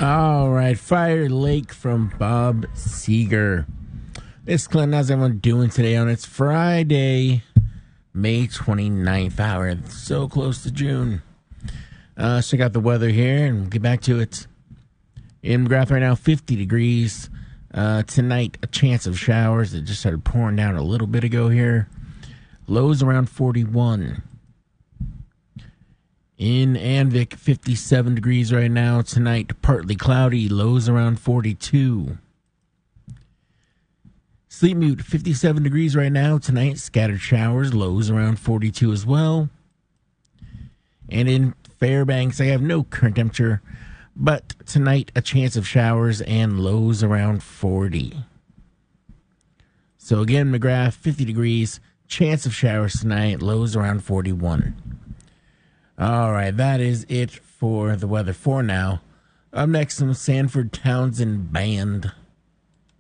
All right, Fire Lake from Bob Seger. It's Clint. How's everyone doing today on its Friday, May 29th hour? So close to June. Check out the weather here and we'll get back to it. In McGrath right now, 50 degrees. Tonight, a chance of showers. It just started pouring down a little bit ago here. Lows around 41. In Anvik, 57 degrees right now. Tonight, partly cloudy. Lows around 42. Sleep Mute, 57 degrees right now. Tonight, scattered showers. Lows around 42 as well. And in Fairbanks, I have no current temperature. But tonight, a chance of showers and lows around 40. So again, McGrath, 50 degrees. Chance of showers tonight. Lows around 41. All right, that is it for the weather for now. Up next, some Sanford Townsend Band.